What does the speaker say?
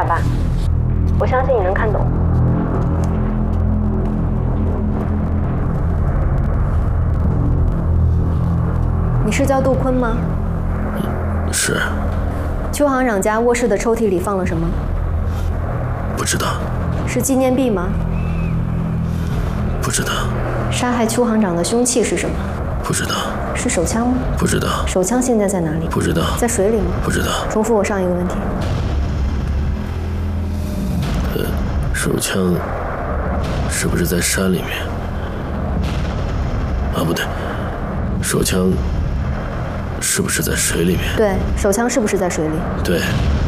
点吧，我相信你能看懂。你是叫杜坤吗？ 是。 邱行长家卧室的抽屉里放了什么？ 不知道。 是纪念币吗？ 不知道。 杀害邱行长的凶器是什么？ 不知道。 是手枪吗？ 不知道。 手枪现在在哪里？ 不知道。 在水里吗？ 不知道。 重复我上一个问题。 手枪是不是在山里面？啊，不对，手枪是不是在水里面？ 对，手枪是不是在水里？ 对。